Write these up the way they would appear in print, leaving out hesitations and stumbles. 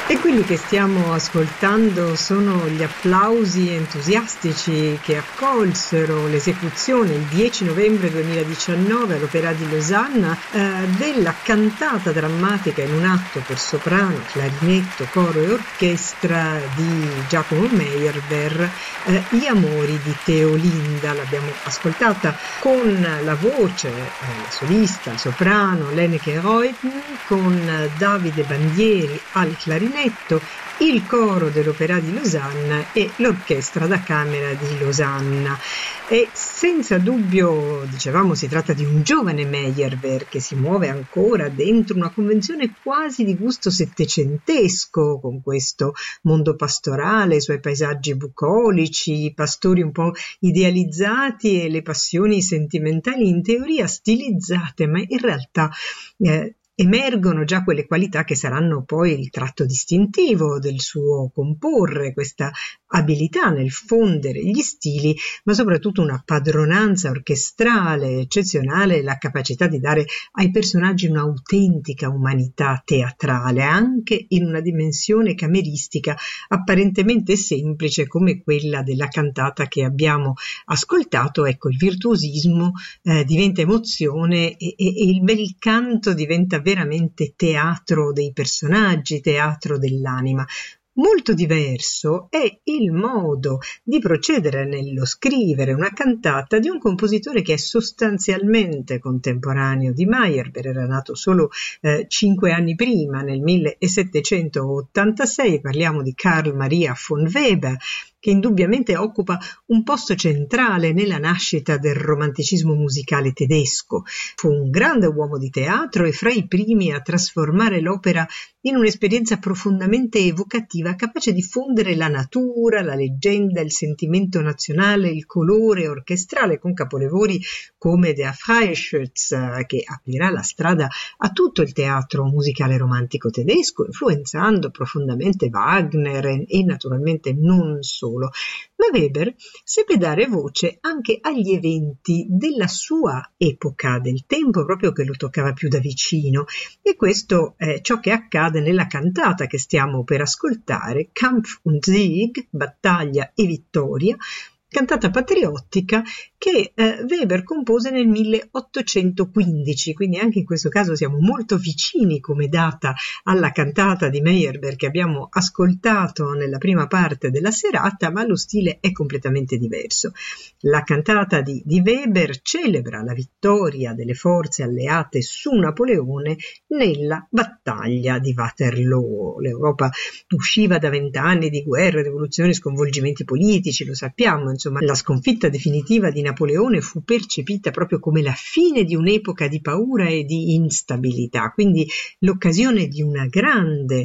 E quelli che stiamo ascoltando sono gli applausi entusiastici che accolsero l'esecuzione il 10 novembre 2019 all'Opéra di Losanna della cantata drammatica in un atto per soprano, clarinetto, coro e orchestra di Giacomo Meyerbeer, Gli amori di Teolinda. L'abbiamo ascoltata con la voce, la solista, il soprano Lenneke Reuten, con Davide Bandieri al clarinetto, il coro dell'Opéra di Losanna e l'orchestra da camera di Losanna. E senza dubbio, dicevamo, si tratta di un giovane Meyerbeer che si muove ancora dentro una convenzione quasi di gusto settecentesco, con questo mondo pastorale, i suoi paesaggi bucolici, i pastori un po' idealizzati e le passioni sentimentali in teoria stilizzate, ma in realtà emergono già quelle qualità che saranno poi il tratto distintivo del suo comporre, questa abilità nel fondere gli stili, ma soprattutto una padronanza orchestrale eccezionale, la capacità di dare ai personaggi un'autentica umanità teatrale, anche in una dimensione cameristica apparentemente semplice come quella della cantata che abbiamo ascoltato. Ecco, il virtuosismo diventa emozione e il bel canto diventa veramente teatro dei personaggi, teatro dell'anima. Molto diverso è il modo di procedere nello scrivere una cantata di un compositore che è sostanzialmente contemporaneo di Meyerbeer, era nato solo 5 anni prima, nel 1786, parliamo di Carl Maria von Weber, che indubbiamente occupa un posto centrale nella nascita del romanticismo musicale tedesco. Fu un grande uomo di teatro e fra i primi a trasformare l'opera in un'esperienza profondamente evocativa, capace di fondere la natura, la leggenda, il sentimento nazionale, il colore orchestrale, con capolavori come Der Freischütz, che aprirà la strada a tutto il teatro musicale romantico tedesco, influenzando profondamente Wagner e naturalmente non solo. Ma Weber seppe dare voce anche agli eventi della sua epoca, del tempo proprio che lo toccava più da vicino, e questo è ciò che accade nella cantata che stiamo per ascoltare, Kampf und Sieg, battaglia e vittoria, cantata patriottica che Weber compose nel 1815, quindi anche in questo caso siamo molto vicini come data alla cantata di Meyerbeer che abbiamo ascoltato nella prima parte della serata, ma lo stile è completamente diverso. La cantata di Weber celebra la vittoria delle forze alleate su Napoleone nella battaglia di Waterloo. L'Europa usciva da 20 anni di guerre, rivoluzioni, sconvolgimenti politici, lo sappiamo. Insomma, la sconfitta definitiva di Napoleone fu percepita proprio come la fine di un'epoca di paura e di instabilità, quindi l'occasione di una grande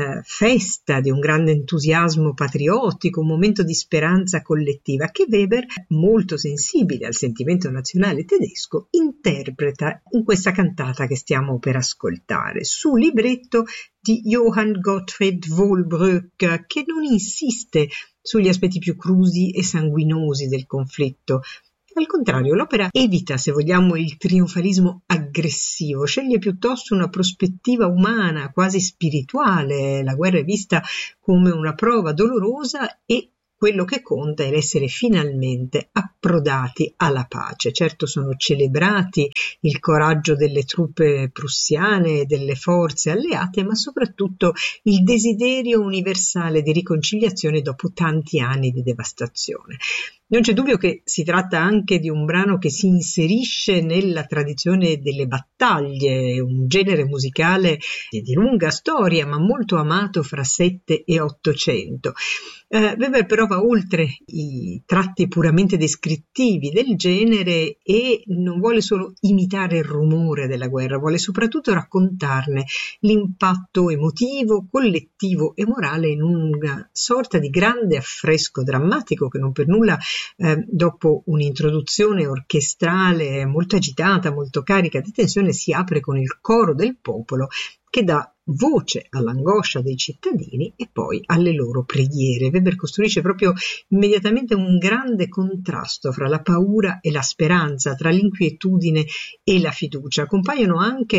festa, di un grande entusiasmo patriottico, un momento di speranza collettiva che Weber, molto sensibile al sentimento nazionale tedesco, interpreta in questa cantata che stiamo per ascoltare, su libretto di Johann Gottfried Walbrück, che non insiste sugli aspetti più crudi e sanguinosi del conflitto. Al contrario, l'opera evita, se vogliamo, il trionfalismo aggressivo, sceglie piuttosto una prospettiva umana, quasi spirituale. La guerra è vista come una prova dolorosa e quello che conta è l'essere finalmente approdati alla pace. Certo, sono celebrati il coraggio delle truppe prussiane e delle forze alleate, ma soprattutto il desiderio universale di riconciliazione dopo tanti anni di devastazione. Non c'è dubbio che si tratta anche di un brano che si inserisce nella tradizione delle battaglie, un genere musicale di lunga storia, ma molto amato fra 7 e 800. Weber però va oltre i tratti puramente descrittivi del genere e non vuole solo imitare il rumore della guerra, vuole soprattutto raccontarne l'impatto emotivo, collettivo e morale in una sorta di grande affresco drammatico che non per nulla dopo un'introduzione orchestrale molto agitata, molto carica di tensione, si apre con il coro del popolo che dà voce all'angoscia dei cittadini e poi alle loro preghiere. Weber costruisce proprio immediatamente un grande contrasto fra la paura e la speranza, tra l'inquietudine e la fiducia. Compaiono anche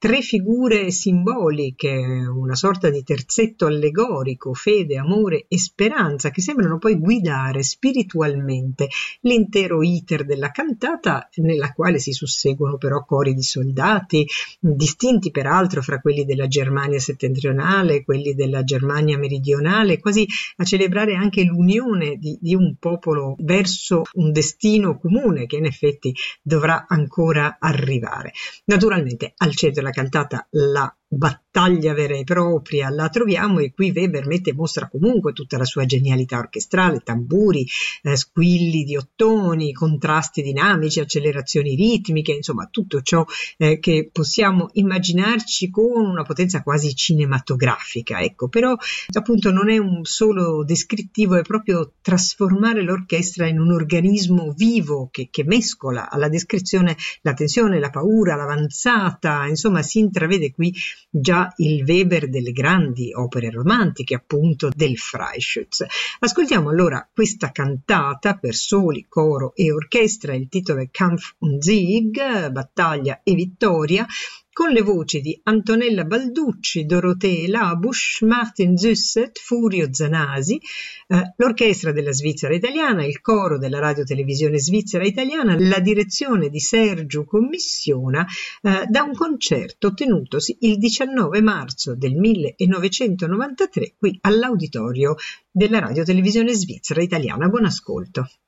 tre figure simboliche, una sorta di terzetto allegorico, fede, amore e speranza, che sembrano poi guidare spiritualmente l'intero iter della cantata, nella quale si susseguono però cori di soldati, distinti peraltro fra quelli della Germania settentrionale e quelli della Germania meridionale, quasi a celebrare anche l'unione di un popolo verso un destino comune che in effetti dovrà ancora arrivare. Naturalmente al centro della cantata la battaglia vera e propria la troviamo, e qui Weber mette in mostra comunque tutta la sua genialità orchestrale, tamburi, squilli di ottoni, contrasti dinamici, accelerazioni ritmiche, insomma tutto ciò che possiamo immaginarci con una potenza quasi cinematografica, ecco. Però appunto non è un solo descrittivo, è proprio trasformare l'orchestra in un organismo vivo che mescola alla descrizione la tensione, la paura, l'avanzata, insomma si intravede qui già il Weber delle grandi opere romantiche, appunto del Freischütz. Ascoltiamo allora questa cantata per soli, coro e orchestra, il titolo è Kampf und Sieg, battaglia e vittoria, con le voci di Antonella Balducci, Dorotee Labusch, Martin Züsset, Furio Zanasi, l'orchestra della Svizzera Italiana, il coro della Radio-Televisione Svizzera Italiana, la direzione di Sergio Commissiona, da un concerto tenutosi il 19 marzo del 1993 qui all'Auditorio della Radio-Televisione Svizzera Italiana. Buon ascolto.